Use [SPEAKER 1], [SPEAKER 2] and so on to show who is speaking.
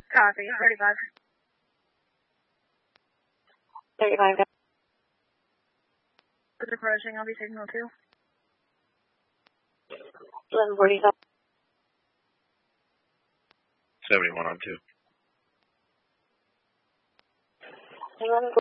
[SPEAKER 1] Copy, 35.
[SPEAKER 2] 35.
[SPEAKER 1] Is approaching, I'll be signal 2.
[SPEAKER 2] 11:45.
[SPEAKER 3] 71 on 2.
[SPEAKER 2] 11:45.